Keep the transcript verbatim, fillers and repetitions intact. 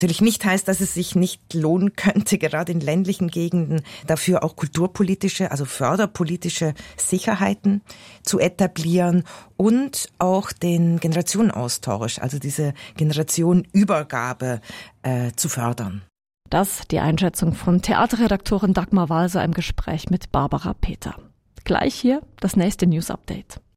Natürlich nicht heißt, dass es sich nicht lohnen könnte, gerade in ländlichen Gegenden dafür auch kulturpolitische, also förderpolitische Sicherheiten zu etablieren und auch den Generationenaustausch, also diese Generationenübergabe äh, zu fördern. Das die Einschätzung von Theaterredaktorin Dagmar Walser im Gespräch mit Barbara Peter. Gleich hier das nächste News Update.